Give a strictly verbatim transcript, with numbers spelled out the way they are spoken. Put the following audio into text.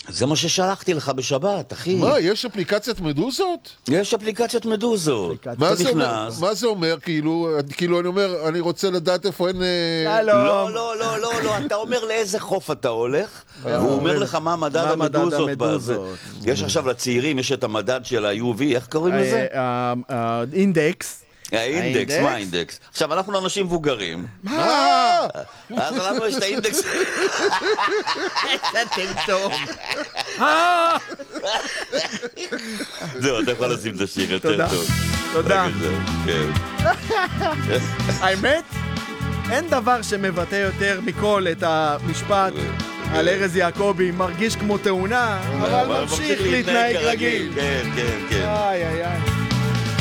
זה מה ששלחתי לך בשבת, אחי. מה, יש אפליקציית מדוזות? יש אפליקציית מדוזות. מה אתה זה אומר? נכנס. מה זה אומר? כאילו, כאילו אני אומר, אני רוצה לדעת איפה אין... אה, לא, לא, לא, לא, לא, אתה אומר לאיזה חוף אתה הולך, והוא אומר לך מה מדד מה מדד המדוזות בזה. המדוזות. יש עכשיו לצעירים, יש את המדד של ה-יו וי, איך קוראים לזה? אינדקס. האינדקס, מה האינדקס? עכשיו, אנחנו אנשים מבוגרים. מה? אז לנו יש את האינדקס. אתם טוב. זהו, אתה יכול לשים את השיר יותר תודה. טוב. תודה. רק את זה, כן. האמת, אין דבר שמבטא יותר מכל את המשפט על ארז יעקבי, מרגיש כמו תאונה, אבל ממשיך להתנהג רגיל. כן, כן, כן. איי איי איי.